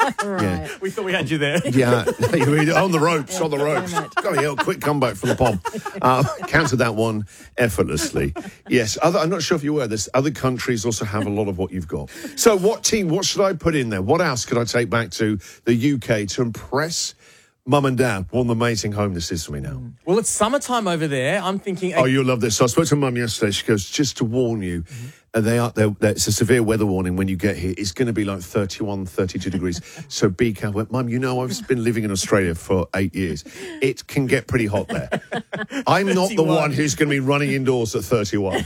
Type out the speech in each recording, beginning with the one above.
Yeah. We thought we had you there. Yeah, on the ropes. Got a quick comeback from the pom. Counted that one effortlessly. Yes, I'm not sure if you're aware, there's other countries also have a lot of what you've got. So what should I put in there? What else could I take back to the UK to impress Mum and Dad? What an amazing home this is for me now. Well, it's summertime over there. I'm thinking... Oh, you'll love this. So I spoke to Mum yesterday. She goes, just to warn you, it's a severe weather warning when you get here. It's going to be like 31, 32 degrees. So be careful. Mum, I've been living in Australia for 8 years. It can get pretty hot there. I'm not the one who's going to be running indoors at 31.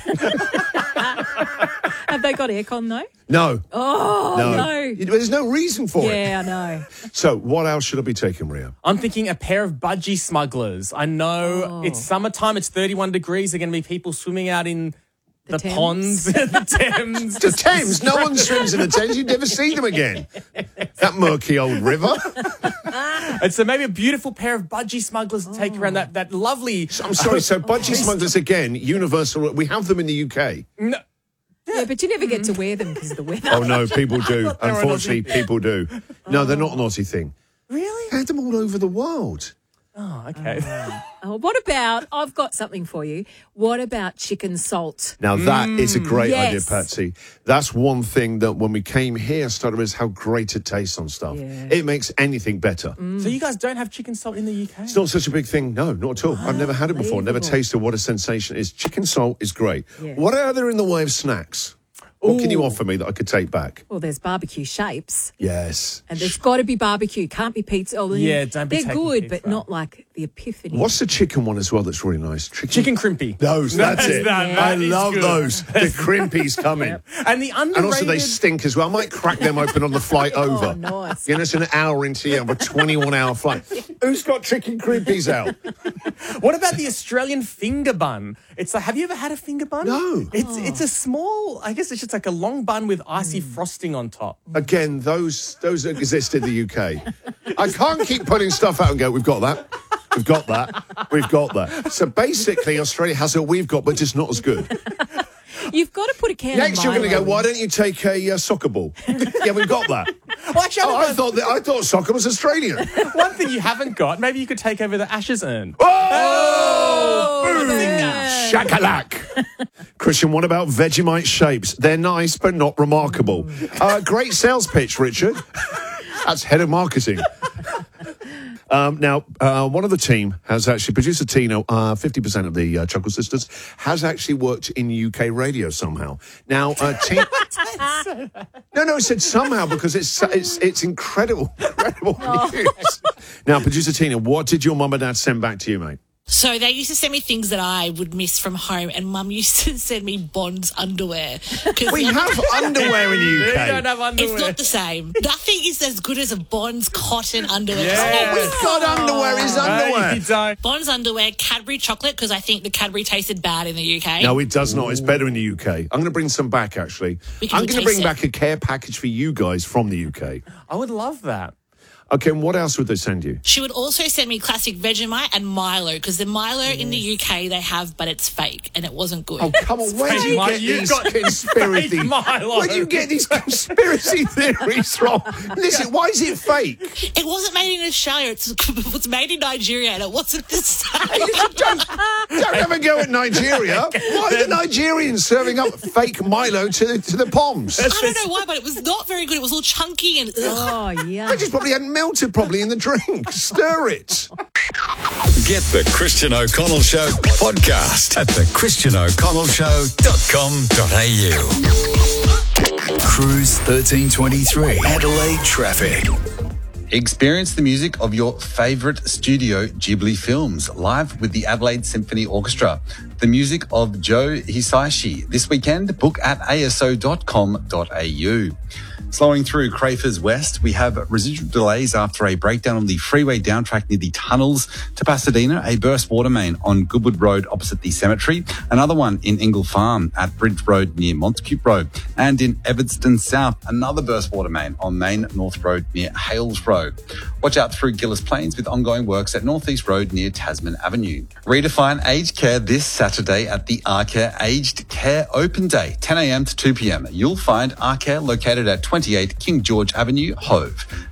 Have they got aircon though? No. Oh, no. There's no reason for it. Yeah, I know. So what else should I be taking, Rio? I'm thinking a pair of budgie smugglers. I know it's summertime. It's 31 degrees. There are going to be people swimming out in... The ponds, the Thames. The Thames? No one swims in the Thames. You'd never see them again. That murky old river. And so maybe a beautiful pair of budgie smugglers to take around that lovely... I'm sorry, so budgie smugglers again, universal. We have them in the UK. No. Yeah, but you never get to wear them because of the weather. Oh, no, people do. Unfortunately, people do. No, they're not an Aussie thing. Really? They have them all over the world. Oh, okay. What about, I've got something for you. What about chicken salt? Now, that is a great idea, Yes. Patsy. That's one thing that when we came here, started with how great it tastes on stuff. Yeah. It makes anything better. So you guys don't have chicken salt in the UK? It's not such a big thing. No, not at all. I've never had it before. Never Unbelievable. tasted what a sensation it is. Chicken salt is great. Yeah. What are there in the way of snacks? What can you offer me that I could take back? Well, there's barbecue shapes. Yes. And there's got to be barbecue. Can't be pizza. Oh, Yeah, don't be They're taking good, pizza. but not like the epiphany. What's the chicken one as well that's really nice? Chicken crimpy. Those, that's it. That I is love good. those. The crimpies coming. And the underrated... And also they stink as well. I might crack them open on the flight over. nice. You know, it's an hour into a 21-hour flight. Who's got chicken crimpies out? What about the Australian finger bun? It's like, have you ever had a finger bun? No. It's a small, I guess it's just like a long bun with icy frosting on top. Again, those exist in the UK. I can't keep putting stuff out and go, we've got that. We've got that. We've got that. So basically, Australia has what we've got, but just not as good. You've got to put a can Next, of you're going to go, Milo why don't you take a soccer ball? Yeah, we've got that. Well, actually, I thought soccer was Australian. one thing you haven't got, maybe you could take over the Ashes urn. Oh! Boom! burn. Shakalak. Christian, what about Vegemite shapes? They're nice, but not remarkable. Great sales pitch, Richard. That's head of marketing. Now, one of the team has actually, producer Tino, 50% of the Chuckle Sisters, has actually worked in UK radio somehow. Now, No, I said somehow because it's incredible news. Now, producer Tina, what did your mum and dad send back to you, mate? So they used to send me things that I would miss from home, and Mum used to send me Bonds underwear. We have underwear in the We UK. don't have underwear. It's not the same. Nothing is as good as a Bonds cotton underwear. Yeah. We've got underwear is underwear. You don't. Bonds underwear, Cadbury chocolate, because I think the Cadbury tasted bad in the UK. No, it does not. It's better in the UK. I'm going to bring some back, actually. We can I'm going to taste bring it. back a care package for you guys from the UK. I would love that. Okay, and what else would they send you? She would also send me classic Vegemite and Milo, because the Milo in the UK they have, but it's fake, and it wasn't good. Oh, come on. Where do you Milo. get You've these got conspiracy... fake Milo. Where do you get these conspiracy theories from? Listen, why is it fake? It wasn't made in Australia. It was made in Nigeria, and it wasn't the same. Don't ever go at Nigeria. Why are the Nigerians serving up fake Milo to the Poms? I don't know why, but it was not very good. It was all chunky and... Oh, yeah. They just probably hadn't melted properly in the drink. Stir it. Get the Christian O'Connell Show podcast at thechristianoconnellshow.com.au. Cruise 1323 Adelaide traffic. Experience the music of your favourite Studio Ghibli films live with the Adelaide Symphony Orchestra. The music of Joe Hisaishi this weekend. Book at aso.com.au. Slowing through Crafers West, we have residual delays after a breakdown on the freeway downtrack near the tunnels to Pasadena, a burst water main on Goodwood Road opposite the cemetery, another one in Ingle Farm at Bridge Road near Montecute Road, and in Evanston South, another burst water main on Main North Road near Hales Road. Watch out through Gillis Plains with ongoing works at Northeast Road near Tasman Avenue. Redefine aged care this Saturday at the Arcare Aged Care Open Day, 10 a.m. to 2 p.m. You'll find Arcare located at 28 King George Avenue, Hove.